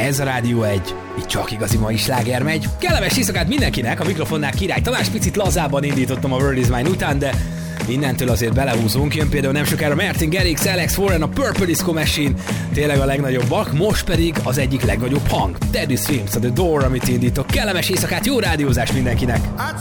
Ez a Rádió 1, itt csak igazi mai sláger megy. Kellemes éjszakát mindenkinek, a mikrofonnál Király Tamás, picit lazában indítottam a World Is Mine után, de innentől azért belehúzunk. Jön például nem sokára Martin Garrix, Alex Warren, a Purple Disco Machine, tényleg a legnagyobbak, most pedig az egyik legnagyobb hang, Teddy Swims, a The Door, amit indítok. Kellemes éjszakát, jó rádiózás mindenkinek!